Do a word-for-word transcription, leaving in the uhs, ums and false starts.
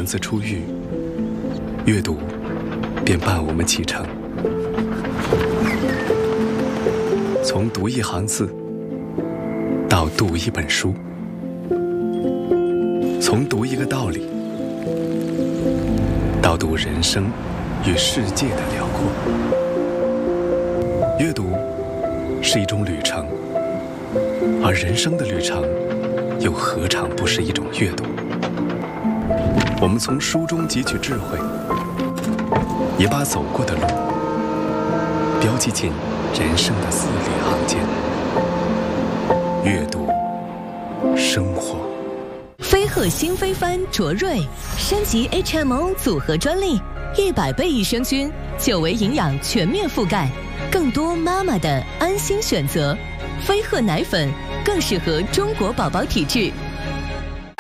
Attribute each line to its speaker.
Speaker 1: 文字出狱，阅读便伴我们启程。从读一行字到读一本书，从读一个道理到读人生与世界的辽阔。阅读是一种旅程，而人生的旅程又何尝不是一种阅读？我们从书中汲取智慧，也把走过的路标记进人生的字里行间。阅读，生活。
Speaker 2: 飞鹤新飞帆卓瑞升级 H M O 组合专利，一百倍益生菌，九维营养全面覆盖，更多妈妈的安心选择。飞鹤奶粉更适合中国宝宝体质。